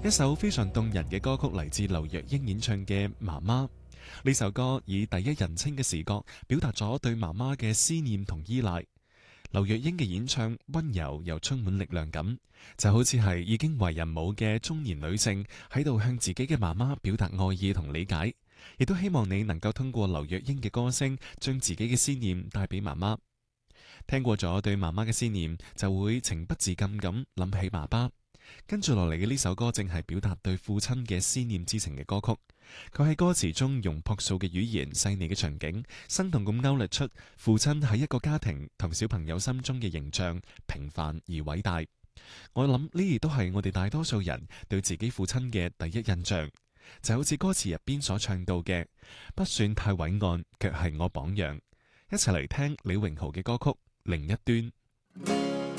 一首非常動人嘅歌曲嚟自劉若英演唱嘅《媽媽》。呢首歌以第一人稱嘅視角表達咗對媽媽嘅思念同依賴。劉若英嘅演唱溫柔又充滿力量感，就好似係已經為人母嘅中年女性喺度向自己嘅媽媽表達愛意同理解，亦都希望你能夠通過劉若英嘅歌聲將自己嘅思念帶俾媽媽。聽過咗對媽媽嘅思念，就會情不自禁咁諗起爸爸。跟住落嚟嘅呢首歌正係表達對父親嘅思念之情嘅歌曲。佢喺歌詞中用樸素嘅語言、細膩嘅場景，生動咁勾勒出父親喺一個家庭同小朋友心中嘅形象，平凡而偉大。我諗呢亦都係我哋大多數人對自己父親嘅第一印象，就好似歌詞入邊所唱到嘅，不算太偉岸，卻係我榜樣。一齊嚟聽李榮豪嘅歌曲《另一端》。